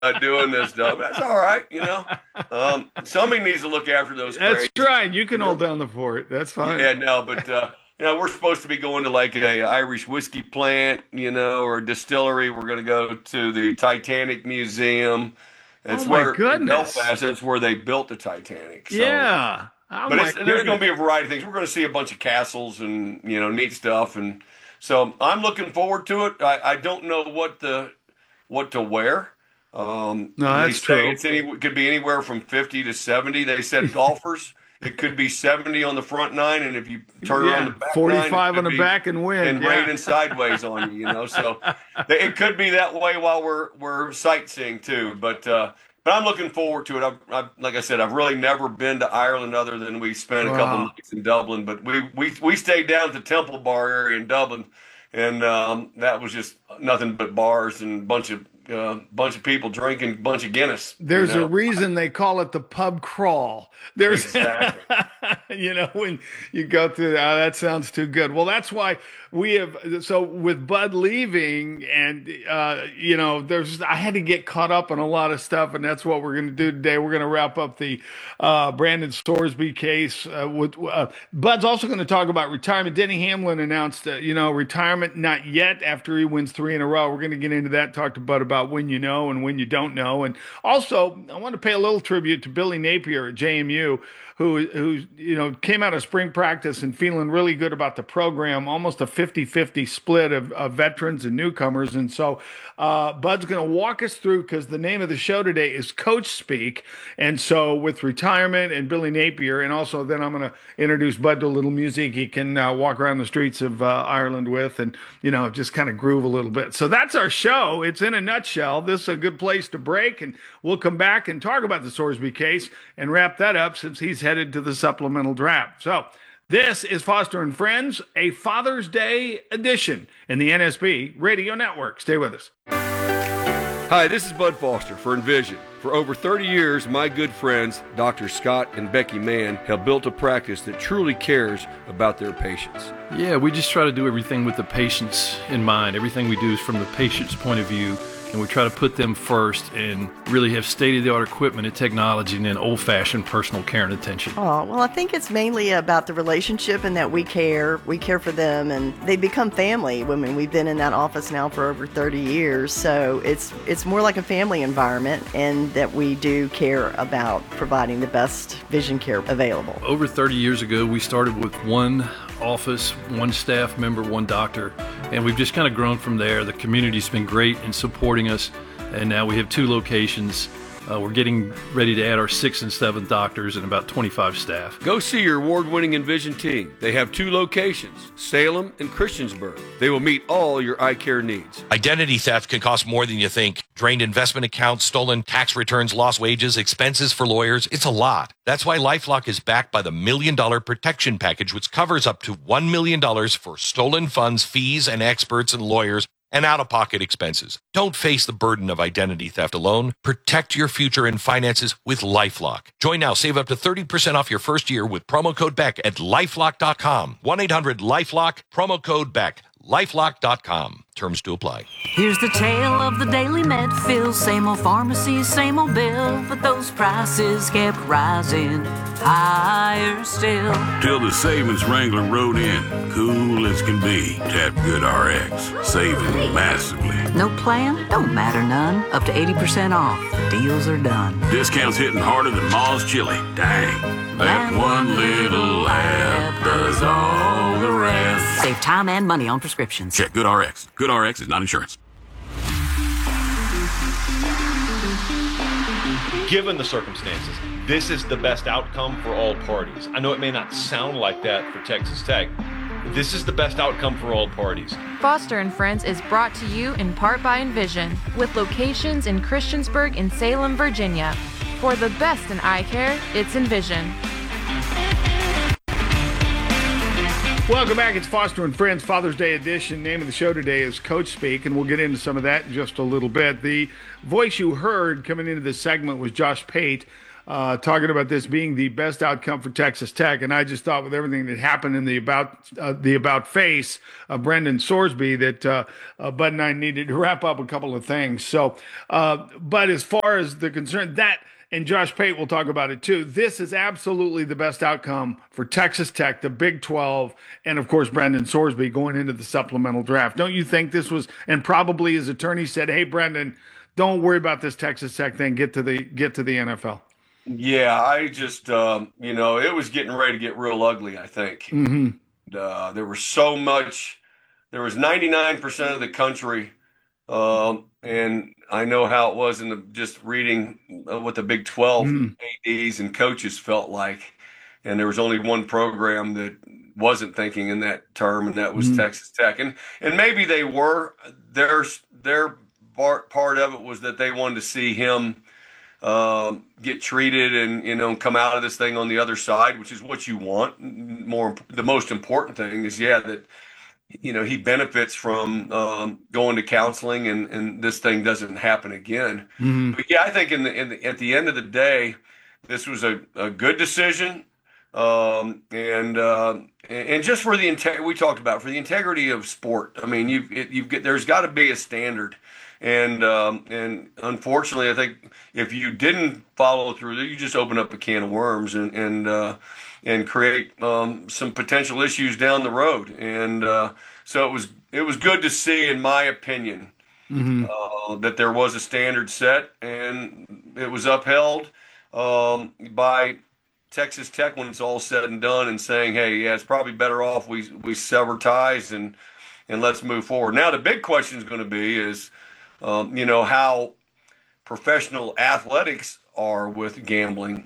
doing this stuff. That's all right, you know. Somebody needs to look after those That's cranes. right. You can hold down the fort. That's fine. Yeah, no, but we're supposed to be going to like a Irish whiskey plant, or a distillery. We're going to go to the Titanic Museum. Oh It's my where in goodness. Belfast. That's where they built the Titanic. So, Yeah. Oh but my there's going to be a goodness. variety of things. We're going to see a bunch of castles and neat stuff, and so I'm looking forward to it. I don't know what to wear. No, They that's say true. it could be anywhere from 50 to 70. They said golfers, it could be 70 on the front nine, and if you turn her on the Yeah. back nine, it 45 on could the be back and wind. and Yeah. raining sideways on you. So it could be that way while we're sightseeing too. But I'm looking forward to it. Like I said, I've really never been to Ireland other than we spent a couple Wow. nights in Dublin. But we stayed down at the Temple Bar area in Dublin, and that was just nothing but bars and bunch of people drinking, bunch of Guinness. There's a reason they call it the pub crawl. There's, Exactly. when you go through that sounds too good. Well, that's why we have, so with Bud leaving and, I had to get caught up on a lot of stuff, and that's what we're going to do today. We're going to wrap up the Brandon Sorsby case. Bud's also going to talk about retirement. Denny Hamlin announced, retirement not yet after he wins 3 in a row. We're going to get into that, talk to Bud about when you know and when you don't know. And also, I want to pay a little tribute to Billy Napier at JMU, who came out of spring practice and feeling really good about the program, almost a 50-50 split of veterans and newcomers. And so Bud's going to walk us through, because the name of the show today is Coach Speak. And so with retirement and Billy Napier, and also then I'm going to introduce Bud to a little music he can walk around the streets of Ireland with, and just kind of groove a little bit. So that's our show. It's in a nutshell. This is a good place to break, and we'll come back and talk about the Sorsby case and wrap that up, since he's headed to the supplemental draft. So this is Foster and Friends, a Father's Day edition in the NSB Radio Network. Stay with us. Hi, this is Bud Foster for Envision. For over 30 years, my good friends, Dr. Scott and Becky Mann, have built a practice that truly cares about their patients. Yeah, we just try to do everything with the patients in mind. Everything we do is from the patient's point of view, and we try to put them first and really have state-of-the-art equipment and technology, and then old-fashioned personal care and attention. Oh, well, I think it's mainly about the relationship and that we care for them, and they become family. I mean, we've been in that office now for over 30 years, so it's more like a family environment, and that we do care about providing the best vision care available. Over 30 years ago, we started with one office, one staff member, one doctor, and we've just kind of grown from there. The community's been great in supporting us, and now we have 2 locations. We're getting ready to add our 6th and 7th doctors and about 25 staff. Go see your award-winning Envision team. They have 2 locations, Salem and Christiansburg. They will meet all your eye care needs. Identity theft can cost more than you think. Drained investment accounts, stolen tax returns, lost wages, expenses for lawyers. It's a lot. That's why LifeLock is backed by the $1 Million Protection Package, which covers up to $1 million for stolen funds, fees, and experts and lawyers, and out-of-pocket expenses. Don't face the burden of identity theft alone. Protect your future and finances with LifeLock. Join now. Save up to 30% off your first year with promo code BECK at LifeLock.com. 1-800-LifeLock, promo code BECK. LifeLock.com. Terms to apply. Here's the tale of the daily med fill. Same old pharmacy, same old bill. But those prices kept rising higher still. Till the savings Wrangler rode in. Cool as can be. Tap Good RX. Saving massively. No plan? Don't matter none. Up to 80% off. The deals are done. Discounts hitting harder than Ma's chili. Dang. That one little app does all the rest. Save time and money on prescriptions. Check Good RX. Good RX is not insurance. Given the circumstances, this is the best outcome for all parties. I know it may not sound like that for Texas Tech. This is the best outcome for all parties. Foster and Friends is brought to you in part by Envision, with locations in Christiansburg and Salem, Virginia. For the best in eye care, it's Envision. Welcome back. It's Foster and Friends Father's Day edition. Name of the show today is Coach Speak, and we'll get into some of that in just a little bit. The voice you heard coming into this segment was Josh Pate, talking about this being the best outcome for Texas Tech, and I just thought with everything that happened in the about face of Brendan Sorsby that Bud and I needed to wrap up a couple of things. So, but as far as the concern that. And Josh Pate will talk about it too. This is absolutely the best outcome for Texas Tech, the Big 12, and of course Brendan Sorsby going into the supplemental draft. Don't you think this was? And probably his attorney said, "Hey, Brendan, don't worry about this Texas Tech thing. Get to the NFL." Yeah, I just it was getting ready to get real ugly. I think there was so much. There was 99% of the country. And I know how it was just reading what the Big 12 ADs and coaches felt like. And there was only one program that wasn't thinking in that term, and that was Texas Tech. And maybe they were. Their part of it was that they wanted to see him get treated and come out of this thing on the other side, which is what you want. The most important thing is, that he benefits from going to counseling, and this thing doesn't happen again. But I think at the end of the day, this was a good decision, and just for the we talked about for the integrity of sport. I mean, there's got to be a standard, and unfortunately, I think if you didn't follow through, you just open up a can of worms and create some potential issues down the road. And so it was good to see, in my opinion, that there was a standard set, and it was upheld by Texas Tech when it's all said and done, and saying, "Hey, yeah, it's probably better off we sever ties and let's move forward." Now the big question is going to be is, how professional athletics are with gambling.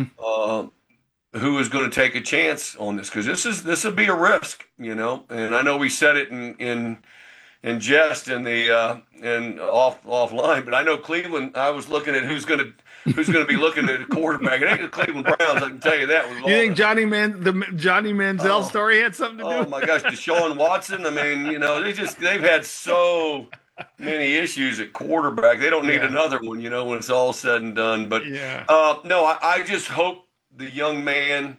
Who is going to take a chance on this? Because this would be a risk, And I know we said it in jest and offline, but I know Cleveland. I was looking at who's going to be looking at a quarterback. It ain't the Cleveland Browns, I can tell you that. You think Johnny Manziel story had something to do? Oh my gosh, Deshaun Watson. I mean, they've had so many issues at quarterback. They don't need another one, when it's all said and done. But no, I just hope the young man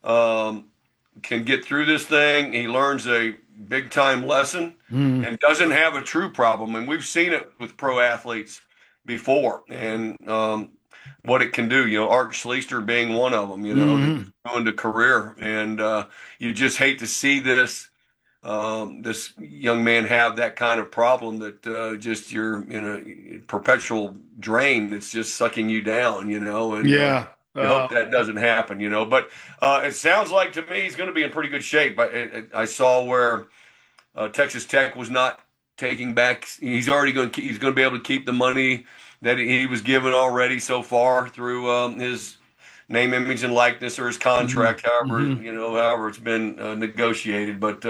can get through this thing. He learns a big-time lesson and doesn't have a true problem. And we've seen it with pro athletes before, and what it can do. Art Schleister being one of them, going to career. And you just hate to see this young man have that kind of problem that just you're in a perpetual drain that's just sucking you down, and I hope that doesn't happen, But it sounds like to me he's going to be in pretty good shape. I saw where Texas Tech was not taking back. He's going to be able to keep the money that he was given already so far through his name, image, and likeness, or his contract, however it's been negotiated. But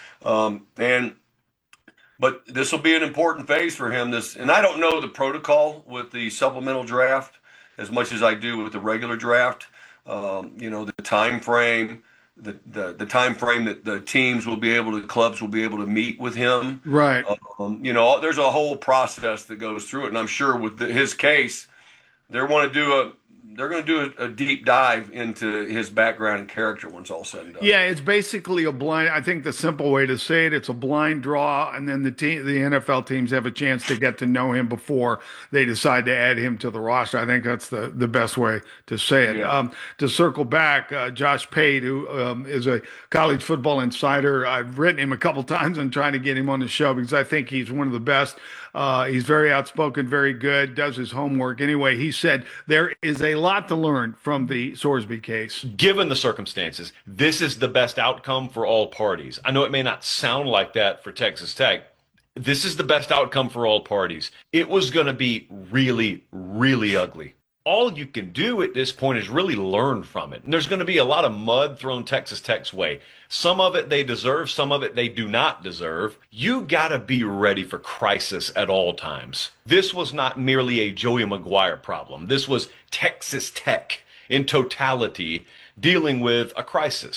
this will be an important phase for him. And I don't know the protocol with the supplemental draft as much as I do with the regular draft. The time frame, the time frame that the clubs will be able to meet with him. Right. There's a whole process that goes through it, and I'm sure with his case, they're going to do a deep dive into his background and character when it's all said and done. Yeah, it's basically I think the simple way to say it, it's a blind draw, and then the NFL teams have a chance to get to know him before they decide to add him to the roster. I think that's the best way to say it. Yeah. To circle back, Josh Pate, who is a college football insider, I've written him a couple times and trying to get him on the show because I think he's one of the best. He's very outspoken, very good, does his homework. Anyway, he said there is a lot to learn from the Sorsby case. Given the circumstances, this is the best outcome for all parties. I know it may not sound like that for Texas Tech. This is the best outcome for all parties. It was going to be really, really ugly. All you can do at this point is really learn from it. And there's going to be a lot of mud thrown Texas Tech's way. Some of it they deserve, some of it they do not deserve. You got to be ready for crisis at all times. This was not merely a Joey Maguire problem. This was Texas Tech in totality dealing with a crisis.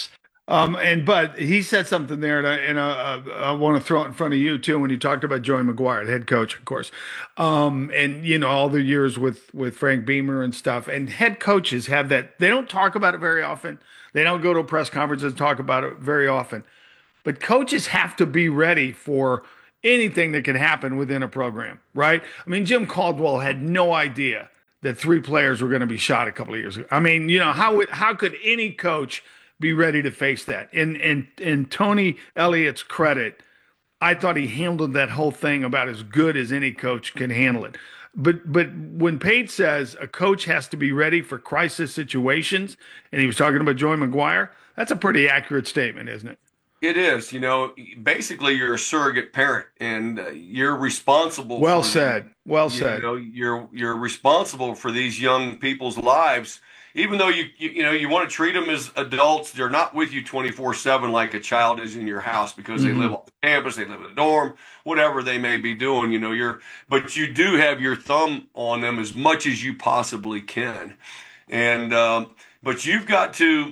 But he said something there, and I want to throw it in front of you too. When you talked about Joey McGuire, the head coach, of course, and all the years with Frank Beamer and stuff, and head coaches have that. They don't talk about it very often. They don't go to a press conference and talk about it very often. But coaches have to be ready for anything that can happen within a program, right? I mean, Jim Caldwell had no idea that 3 players were going to be shot a couple of years ago. I mean, how could any coach be ready to face that? And Tony Elliott's credit, I thought he handled that whole thing about as good as any coach can handle it. But when Pate says a coach has to be ready for crisis situations, and he was talking about Joey McGuire, that's a pretty accurate statement, isn't it? It is. Basically, you're a surrogate parent, and you're responsible. Well said. Well said. You're responsible for these young people's lives. Even though you want to treat them as adults, they're not with you 24/7 like a child is in your house, because they live off the campus, they live in a dorm, whatever they may be doing. But you do have your thumb on them as much as you possibly can, and but you've got to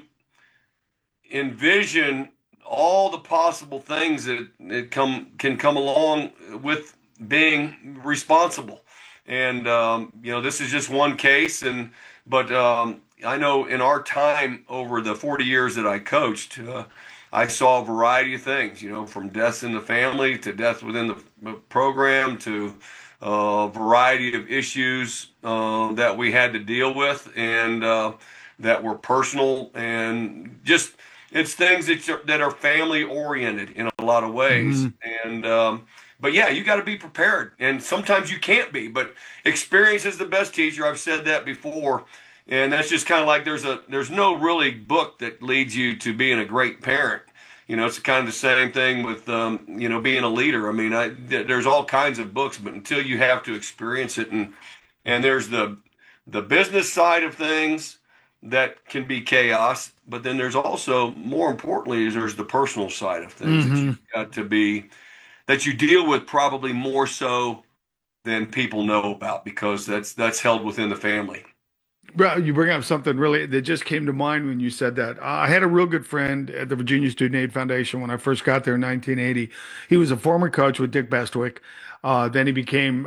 envision all the possible things that can come along with being responsible. And this is just one case, but I know in our time over the 40 years that I coached, I saw a variety of things, from deaths in the family to deaths within the program to a variety of issues that we had to deal with, and that were personal, and just it's things that are family oriented in a lot of ways. And but yeah, you got to be prepared, and sometimes you can't be. But experience is the best teacher. I've said that before, and that's just kind of like there's no really book that leads you to being a great parent. It's kind of the same thing with being a leader. I mean, there's all kinds of books, but until you have to experience it, and there's the business side of things that can be chaos, but then there's also, more importantly, there's the personal side of things that you've got to be, that you deal with probably more so than people know about, because that's held within the family. Bro, you bring up something really that just came to mind when you said that. I had a real good friend at the Virginia Student Aid Foundation when I first got there in 1980. He was a former coach with Dick Bestwick. Then he became,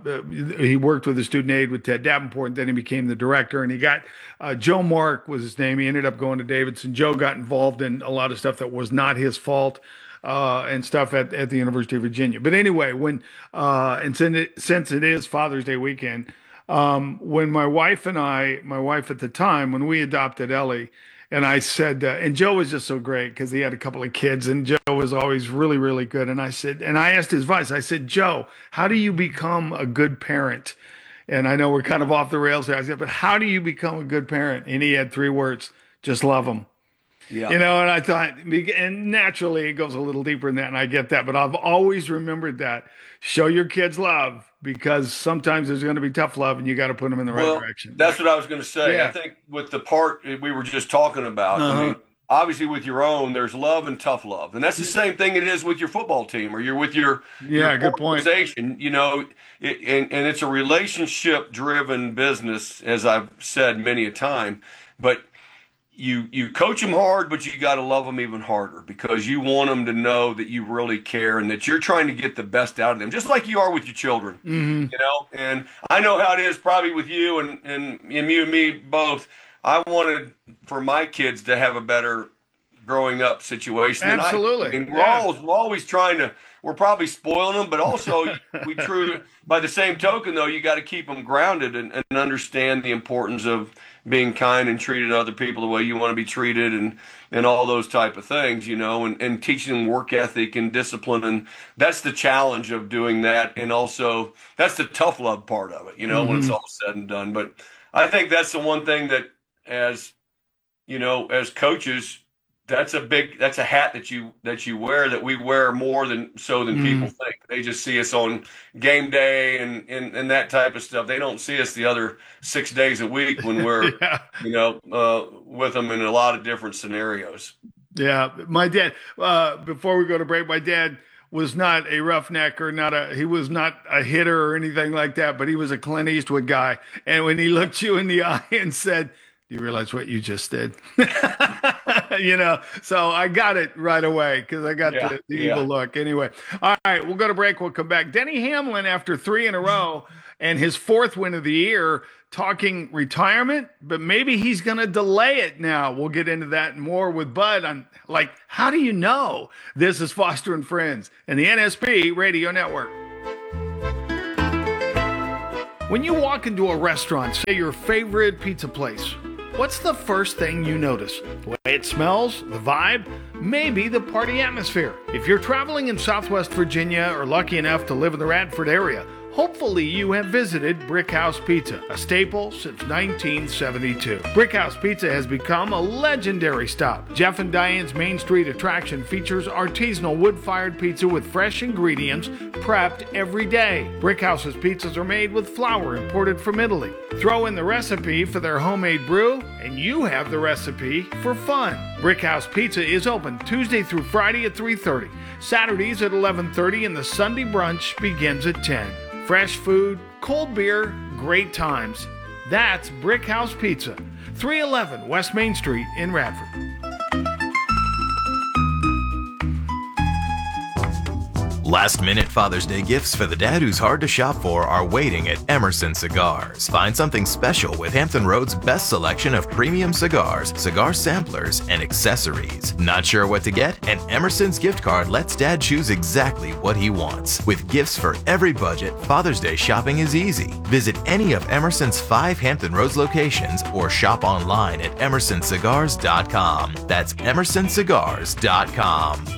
he worked with the student aid with Ted Davenport, and then he became the director, and he got, Joe Mark was his name. He ended up going to Davidson. Joe got involved in a lot of stuff that was not his fault, and stuff at the University of Virginia. But anyway, and since it is Father's Day weekend, when my wife at the time, when we adopted Ellie, and I said, and Joe was just so great because he had a couple of kids, and Joe was always really, really good. And I asked his advice. I said, Joe, how do you become a good parent? And I know we're kind of off the rails here. I said, but how do you become a good parent? And he had 3 words: just love them. Yeah. And I thought, and naturally it goes a little deeper than that, and I get that, but I've always remembered that. Show your kids love, because sometimes there's going to be tough love, and you got to put them in the right direction. That's what I was going to say. Yeah. I think with the part we were just talking about, I mean, obviously with your own, there's love and tough love. And that's the same thing it is with your football team, or you're with your good organization, point. And it's a relationship driven business, as I've said many a time, but you coach them hard, but you got to love them even harder, because you want them to know that you really care and that you're trying to get the best out of them, just like you are with your children. And I know how it is probably with you and you and me both. I wanted for my kids to have a better growing up situation. Absolutely. And we're always trying to, we're probably spoiling them, but also by the same token, though, you got to keep them grounded and understand the importance of being kind and treating other people the way you want to be treated, and all those type of things, and teaching them work ethic and discipline. And that's the challenge of doing that. And also that's the tough love part of it, when it's all said and done. But I think that's the one thing that as coaches, that's a hat that you wear, that we wear more than people think. They just see us on game day and that type of stuff. They don't see us the other 6 days a week when we're with them in a lot of different scenarios. Yeah, my dad. Before we go to break, my dad was not a roughneck he was not a hitter or anything like that, but he was a Clint Eastwood guy. And when he looked you in the eye and said, "Do you realize what you just did?" So I got it right away because I got the evil look. Anyway, all right, we'll go to break. We'll come back. Denny Hamlin, after 3 in a row and his 4th win of the year, talking retirement, but maybe he's going to delay it now. We'll get into that and more with Bud on, like, how do you know? This is Foster and Friends and the NSP Radio Network. When you walk into a restaurant, say your favorite pizza place, what's the first thing you notice? The way it smells, the vibe, maybe the party atmosphere. If you're traveling in Southwest Virginia or lucky enough to live in the Radford area, hopefully you have visited Brickhouse Pizza, a staple since 1972. Brickhouse Pizza has become a legendary stop. Jeff and Diane's Main Street attraction features artisanal wood-fired pizza with fresh ingredients prepped every day. Brickhouse's pizzas are made with flour imported from Italy. Throw in the recipe for their homemade brew, and you have the recipe for fun. Brickhouse Pizza is open Tuesday through Friday at 3:30, Saturdays at 11:30, and the Sunday brunch begins at 10. Fresh food, cold beer, great times. That's Brickhouse Pizza, 311 West Main Street in Radford. Last-minute Father's Day gifts for the dad who's hard to shop for are waiting at Emerson Cigars. Find something special with Hampton Road's best selection of premium cigars, cigar samplers, and accessories. Not sure what to get? And Emerson's gift card lets dad choose exactly what he wants. With gifts for every budget, Father's Day shopping is easy. Visit any of Emerson's 5 Hampton Roads locations or shop online at emersonscigars.com. That's emersonscigars.com.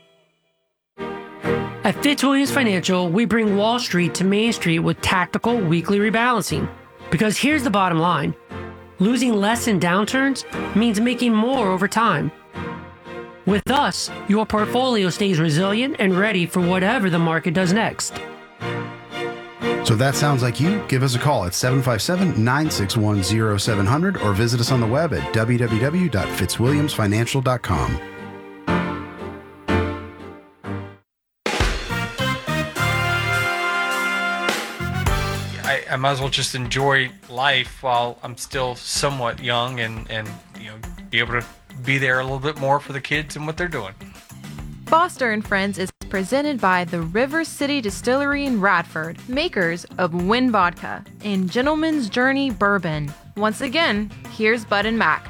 At Fitzwilliams Financial, we bring Wall Street to Main Street with tactical weekly rebalancing. Because here's the bottom line. Losing less in downturns means making more over time. With us, your portfolio stays resilient and ready for whatever the market does next. So if that sounds like you, give us a call at 757-961-0700 or visit us on the web at www.fitzwilliamsfinancial.com. I might as well just enjoy life while I'm still somewhat young and be able to be there a little bit more for the kids and what they're doing. Foster and Friends is presented by the River City Distillery in Radford, makers of Wynn Vodka and Gentleman's Journey Bourbon. Once again, here's Bud and Mac.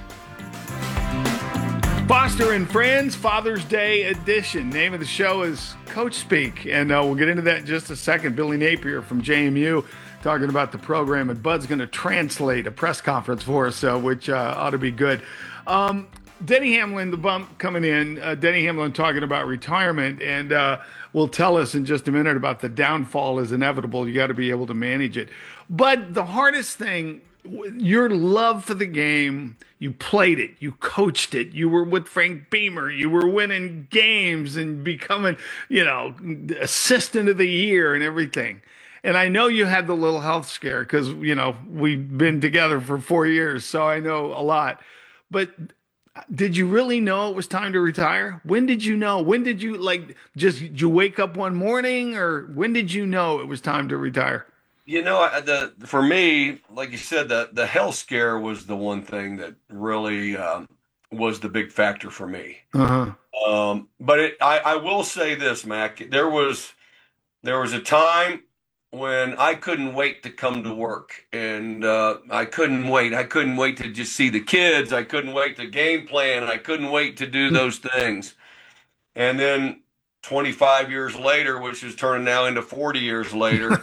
Foster and Friends, Father's Day edition. Name of the show is Coach Speak, and we'll get into that in just a second. Billy Napier from JMU talking about the program, and Bud's going to translate a press conference for us, which ought to be good. Denny Hamlin, the bump coming in, Denny Hamlin talking about retirement, and will tell us in just a minute about the downfall is inevitable. You got to be able to manage it. But the hardest thing, your love for the game, you played it, you coached it, you were with Frank Beamer, you were winning games and becoming, assistant of the year and everything. And I know you had the little health scare because, we've been together for 4 years, so I know a lot. But did you really know it was time to retire? When did you know? When did you, did you wake up one morning, or when did you know it was time to retire? For me, like you said, the health scare was the one thing that really was the big factor for me. Uh-huh. But I will say this, Mac, there was a time when I couldn't wait to come to work, and I couldn't wait. I couldn't wait to just see the kids. I couldn't wait to game plan. I couldn't wait to do those things. And then 25 years later, which is turning now into 40 years later,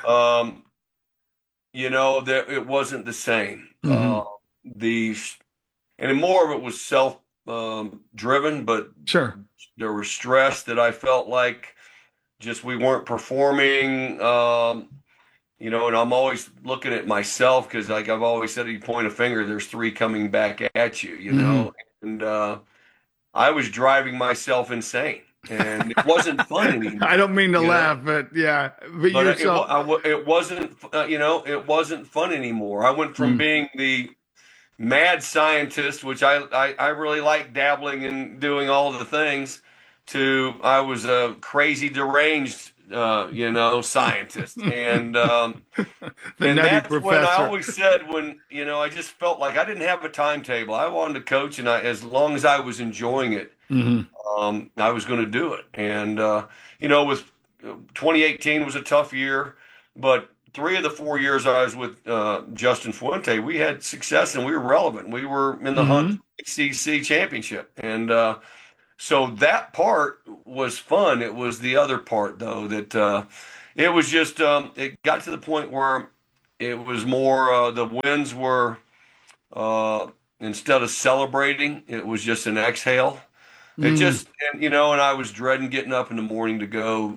it wasn't the same. Mm-hmm. And more of it was self driven, but sure, there was stress that I felt like just we weren't performing, and I'm always looking at myself because, like I've always said, you point a finger, there's 3 coming back at you, and I was driving myself insane, and it wasn't fun anymore. I don't mean to laugh, but yeah, it wasn't, it wasn't fun anymore. I went from being the mad scientist, which I really like dabbling and doing all the things, to I was a crazy, deranged scientist. And The and nutty that's when I professor. always said, when, I just felt like I didn't have a timetable. I wanted to coach, and as long as I was enjoying it, I was going to do it. And, with 2018 was a tough year, but 3 of the 4 years I was with Justin Fuente, we had success and we were relevant. We were in the hunt for the ACC championship. And so that part was fun. It was the other part, though, that it was just, it got to the point where it was more, the wins were, instead of celebrating, it was just an exhale. It just, and I was dreading getting up in the morning to go,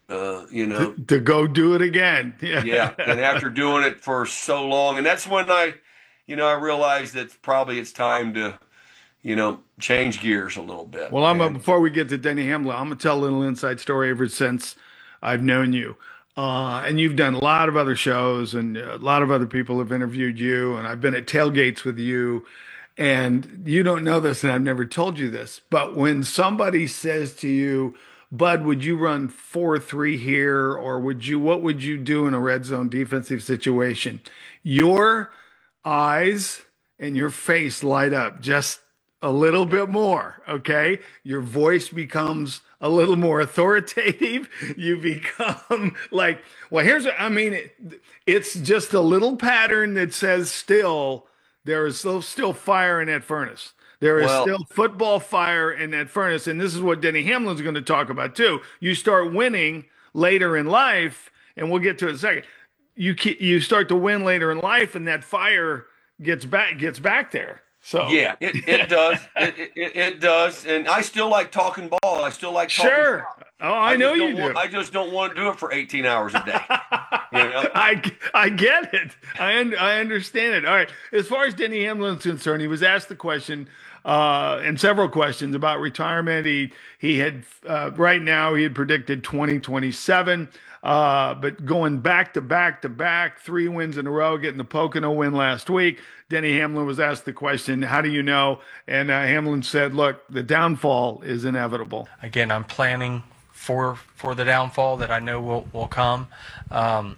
to go do it again. yeah. And after doing it for so long, and that's when I realized that probably it's time to, change gears a little bit. Well, before we get to Denny Hamlin, I'm going to tell a little inside story ever since I've known you. And you've done a lot of other shows, and a lot of other people have interviewed you, and I've been at tailgates with you. And you don't know this, and I've never told you this, but when somebody says to you, Bud, would you run 4-3 here, or what would you do in a red zone defensive situation? Your eyes and your face light up just a little bit more, okay? Your voice becomes a little more authoritative. You become like, well, it's just a little pattern that says there is still fire in that furnace. There is still football fire in that furnace. And this is what Denny Hamlin's going to talk about too. You start winning later in life, and we'll get to it in a second. You start to win later in life, and that fire gets back there. So yeah, it does. It does. And I still like talking ball. I still like talking sure. ball. Oh, I know you do. I just don't want to do it for 18 hours a day. I get it. I understand it. All right. As far as Denny Hamlin's concerned, he was asked the question, and several questions about retirement. He had right now he had predicted 2027, but going back to back, 3 wins in a row, getting the Pocono win last week. Denny Hamlin was asked the question, "How do you know?" And Hamlin said, "Look, the downfall is inevitable." Again, I'm planning for the downfall that I know will come. I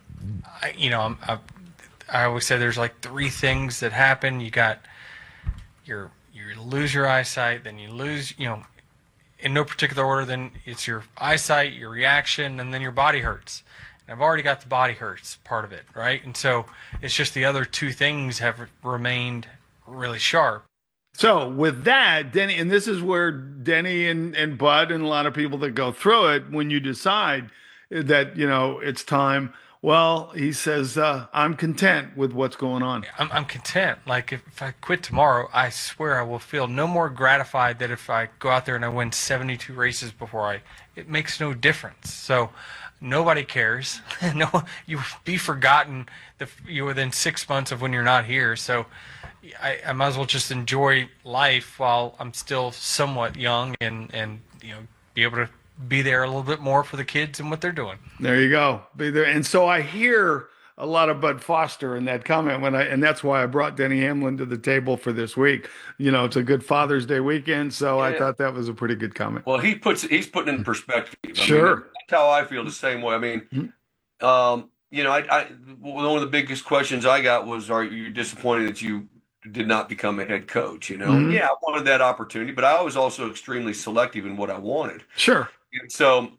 always say there's like 3 things that happen. You got you lose your eyesight, then you lose, in no particular order. Then it's your eyesight, your reaction, and then your body hurts. And I've already got the body hurts part of it, right? And so it's just the other 2 things have remained really sharp. So with that, Denny, and this is where Denny and Bud and a lot of people that go through it, when you decide that, it's time, well, he says, I'm content with what's going on. I'm content. Like if I quit tomorrow, I swear I will feel no more gratified than if I go out there and I win 72 races it makes no difference. So nobody cares. No, you be forgotten within 6 months of when you're not here. So I might as well just enjoy life while I'm still somewhat young and be able to be there a little bit more for the kids and what they're doing. There you go. Be there. And so I hear a lot of Bud Foster in that comment and that's why I brought Denny Hamlin to the table for this week. It's a good Father's Day weekend, so I thought that was a pretty good comment. Well, he's putting in perspective. Sure. That's how I feel the same way. One of the biggest questions I got was, are you disappointed that you did not become a head coach? Yeah, I wanted that opportunity, but I was also extremely selective in what I wanted. Sure. And so,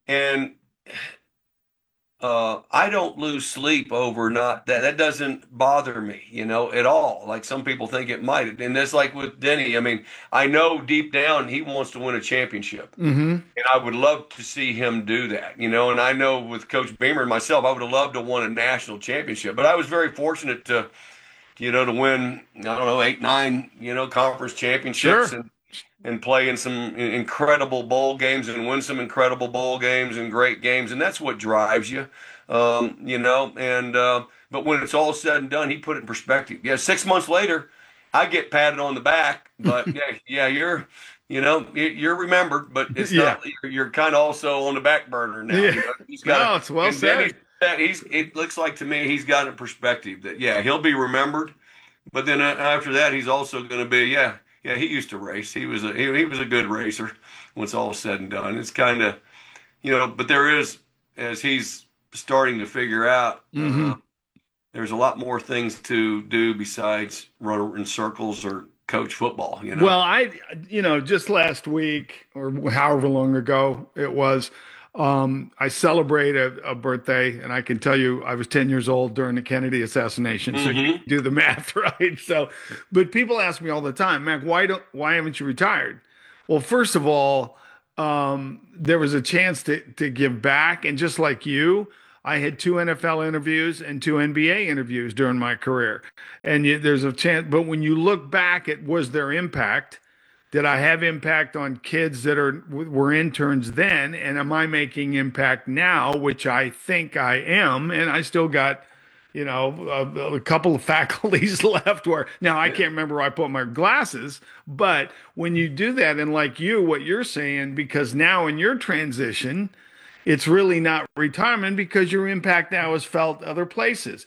I don't lose sleep over not that. That doesn't bother me, at all. Like some people think it might. And that's like with Denny. I know deep down he wants to win a championship. And I would love to see him do that, and I know with Coach Beamer and myself, I would have loved to win a national championship. But I was very fortunate to win, 8, 9, conference championships. Sure. And play in some incredible bowl games and win some incredible bowl games and great games. And that's what drives you, but when it's all said and done, he put it in perspective. Yeah, 6 months later, I get patted on the back, but you're remembered, but it's not, you're kind of also on the back burner now. Yeah. It's well said. It looks like to me he's got a perspective that, he'll be remembered, but then after that, he's also going to be, he used to race. He was a good racer when it's all said and done. It's kind of, but there is, as he's starting to figure out, there's a lot more things to do besides run in circles or coach football. Well, just last week or however long ago it was, I celebrate a birthday, and I can tell you I was 10 years old during the Kennedy assassination. So you do the math, right? So, but people ask me all the time, Mac, why haven't you retired? Well, first of all, there was a chance to give back, and just like you, I had 2 NFL interviews and 2 NBA interviews during my career. And there's a chance, but when you look back at was there impact, did I have impact on kids that were interns then? And am I making impact now, which I think I am? And I still got, a couple of faculties left where now I can't remember where I put my glasses. But when you do that, and like what you're saying, because now in your transition, it's really not retirement because your impact now is felt other places,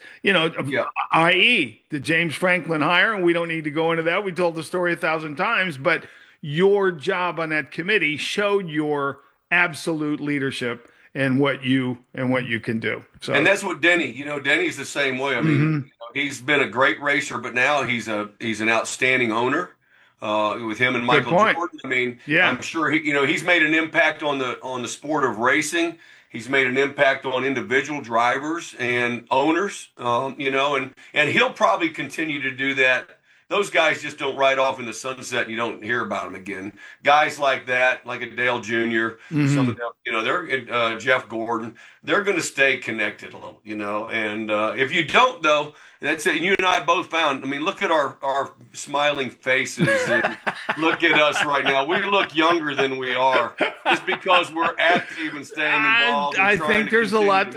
i.e. the James Franklin hire. And we don't need to go into that. We told the story 1,000 times, but your job on that committee showed your absolute leadership and what you can do. So, and that's what Denny, Denny's the same way. I mean, he's been a great racer, but now he's an outstanding owner. With him and Michael Jordan, I mean, I'm sure he's made an impact on the sport of racing. He's made an impact on individual drivers and owners, and he'll probably continue to do that. Those guys just don't ride off in the sunset and you don't hear about them again. Guys like that, like a Dale Jr., some of them, they're Jeff Gordon, they're going to stay connected a little, and if you don't, though, that's it. You and I both found, I mean, look at our smiling faces and look at us right now. We look younger than we are just because we're active and staying involved. I think there's a lot.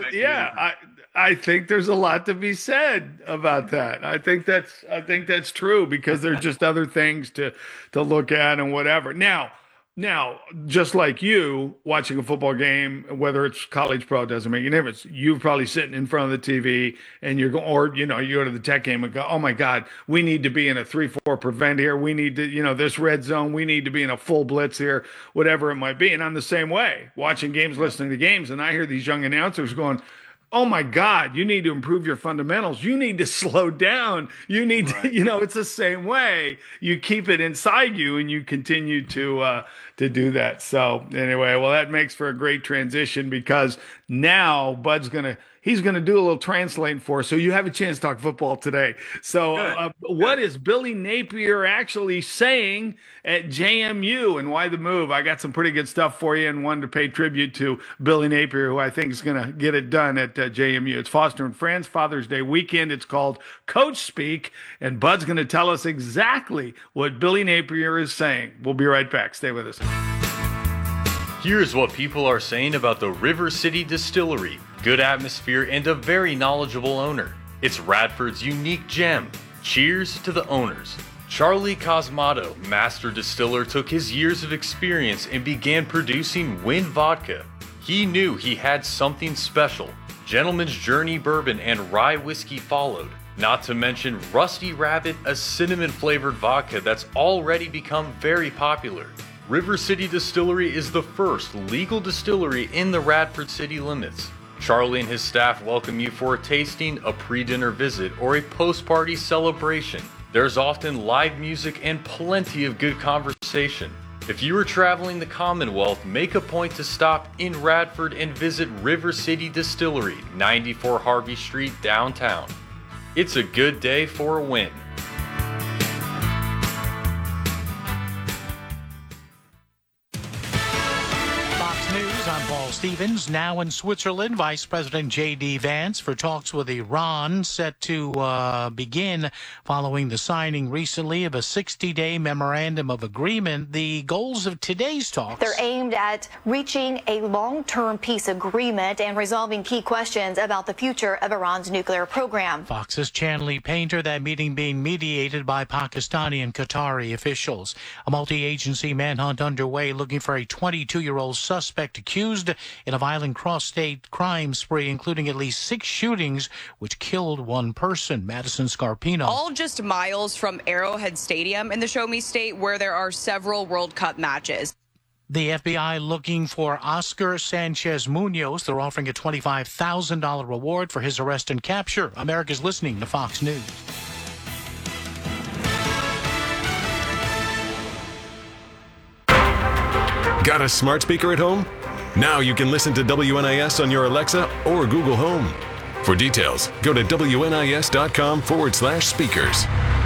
I think there's a lot to be said about that. I think that's true because there's just other things to look at and whatever. Now, just like you watching a football game, whether it's college, pro, doesn't make any difference. You're probably sitting in front of the TV and you're going, or you go to the Tech game and go, oh my God, we need to be in a 3-4 prevent here. We need to, this red zone. We need to be in a full blitz here, whatever it might be. And I'm the same way, watching games, listening to games, and I hear these young announcers going, oh my God, you need to improve your fundamentals. You need to slow down. You need to, it's the same way. You keep it inside you and you continue to do that. So anyway, well, that makes for a great transition because now Bud's he's going to do a little translating for us. So you have a chance to talk football today. So what is Billy Napier actually saying at JMU and why the move? I got some pretty good stuff for you and wanted to pay tribute to Billy Napier, who I think is going to get it done at JMU. It's Foster and Friends Father's Day weekend. It's called Coach Speak, and Bud's going to tell us exactly what Billy Napier is saying. We'll be right back. Stay with us. Here's what people are saying about the River City Distillery. Good atmosphere and a very knowledgeable owner. It's Radford's unique gem. Cheers to the owners. Charlie Cosmato, master distiller, took his years of experience and began producing Win Vodka. He knew he had something special. Gentleman's Journey Bourbon and Rye Whiskey followed. Not to mention Rusty Rabbit, a cinnamon-flavored vodka that's already become very popular. River City Distillery is the first legal distillery in the Radford city limits. Charlie and his staff welcome you for a tasting, a pre-dinner visit, or a post-party celebration. There's often live music and plenty of good conversation. If you are traveling the Commonwealth, make a point to stop in Radford and visit River City Distillery, 94 Harvey Street, downtown. It's a good day for a win. I'm Paul Stevens. Now in Switzerland, Vice President J.D. Vance for talks with Iran set to begin following the signing recently of a 60-day memorandum of agreement. The goals of today's talks. They're aimed at reaching a long-term peace agreement and resolving key questions about the future of Iran's nuclear program. Fox's Chanley Painter, that meeting being mediated by Pakistani and Qatari officials. A multi-agency manhunt underway looking for a 22-year-old suspect accused in a violent cross-state crime spree, including at least 6 shootings, which killed 1 person. Madison Scarpino. All just miles from Arrowhead Stadium in the Show Me State, where there are several World Cup matches. The FBI looking for Oscar Sanchez Munoz. They're offering a $25,000 reward for his arrest and capture. America's listening to Fox News. Got a smart speaker at home? Now you can listen to WNIS on your Alexa or Google Home. For details, go to WNIS.com/speakers.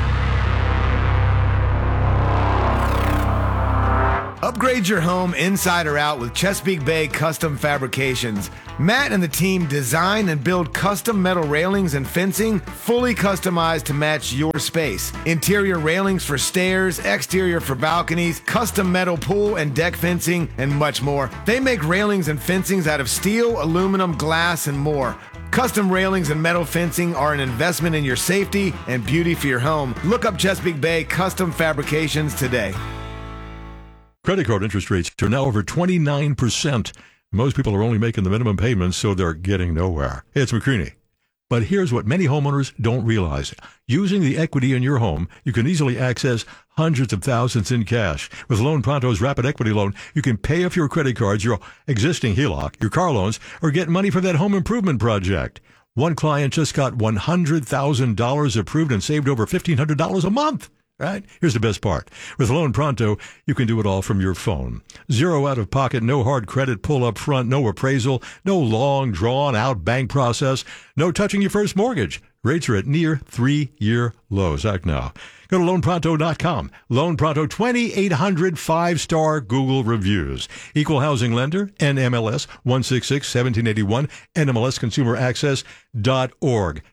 Upgrade your home inside or out with Chesapeake Bay Custom Fabrications. Matt and the team design and build custom metal railings and fencing fully customized to match your space. Interior railings for stairs, exterior for balconies, custom metal pool and deck fencing, and much more. They make railings and fencings out of steel, aluminum, glass, and more. Custom railings and metal fencing are an investment in your safety and beauty for your home. Look up Chesapeake Bay Custom Fabrications today. Credit card interest rates are now over 29%. Most people are only making the minimum payments, so they're getting nowhere. Hey, it's McCreaney. But here's what many homeowners don't realize. Using the equity in your home, you can easily access hundreds of thousands in cash. With Loan Pronto's Rapid Equity Loan, you can pay off your credit cards, your existing HELOC, your car loans, or get money for that home improvement project. One client just got $100,000 approved and saved over $1,500 a month. Right? Here's the best part. With Loan Pronto, you can do it all from your phone. Zero out of pocket, no hard credit pull up front, no appraisal, no long drawn out bank process, no touching your first mortgage. Rates are at near 3-year lows. Act now. Go to LoanPronto.com. Loan Pronto, 2,800 5-star Google reviews. Equal housing lender, NMLS 166-1781, NMLSConsumerAccess.org.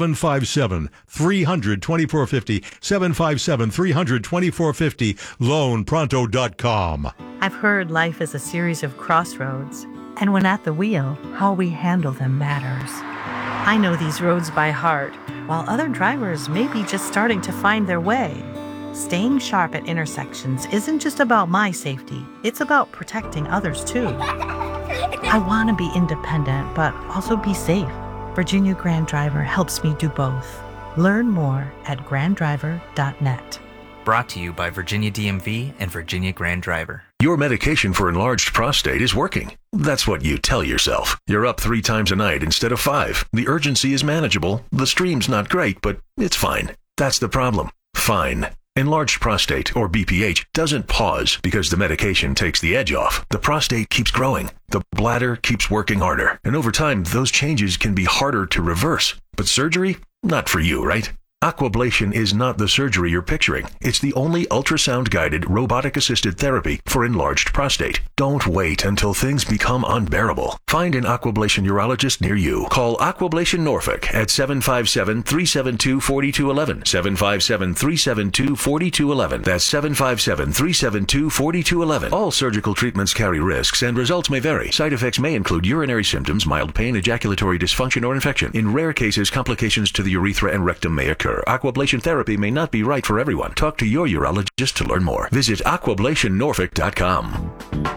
757-300-2450. 757-300-2450. LoanPronto.com. I've heard life is a series of crossroads, and when at the wheel, how we handle them matters. I know these roads by heart, while other drivers may be just starting to find their way. Staying sharp at intersections isn't just about my safety, it's about protecting others too. I want to be independent, but also be safe. Virginia Grand Driver helps me do both. Learn more at granddriver.net. Brought to you by Virginia DMV and Virginia Grand Driver. Your medication for enlarged prostate is working. That's what you tell yourself. You're up 3 times a night instead of 5. The urgency is manageable. The stream's not great, but it's fine. That's the problem. Fine. Enlarged prostate, or BPH, doesn't pause because the medication takes the edge off. The prostate keeps growing. The bladder keeps working harder. And over time, those changes can be harder to reverse. But surgery? Not for you, right? Aquablation is not the surgery you're picturing. It's the only ultrasound-guided, robotic-assisted therapy for enlarged prostate. Don't wait until things become unbearable. Find an Aquablation urologist near you. Call Aquablation Norfolk at 757-372-4211. 757-372-4211. That's 757-372-4211. All surgical treatments carry risks, and results may vary. Side effects may include urinary symptoms, mild pain, ejaculatory dysfunction, or infection. In rare cases, complications to the urethra and rectum may occur. Aquablation therapy may not be right for everyone. Talk to your urologist to learn more. Visit aquablationnorfolk.com.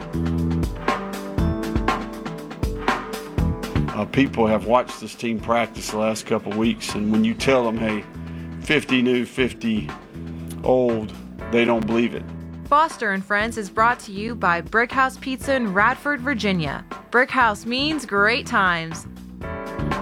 People have watched this team practice the last couple weeks, and when you tell them, hey, 50 new, 50 old, they don't believe it. Foster and Friends is brought to you by Brickhouse Pizza in Radford, Virginia. Brickhouse means great times.